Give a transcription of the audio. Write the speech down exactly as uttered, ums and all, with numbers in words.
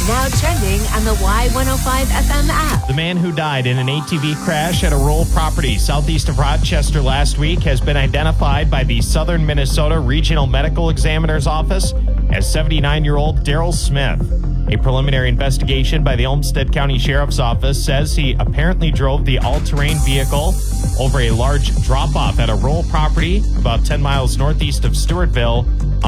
Now trending on the Y one oh five F M app. The man who died in an A T V crash at a rural property southeast of Rochester last week has been identified by the Southern Minnesota Regional Medical Examiner's Office as seventy-nine-year-old Daryl Smith. A preliminary investigation by the Olmsted County Sheriff's Office says he apparently drove the all-terrain vehicle over a large drop-off at a rural property about ten miles northeast of Stewartville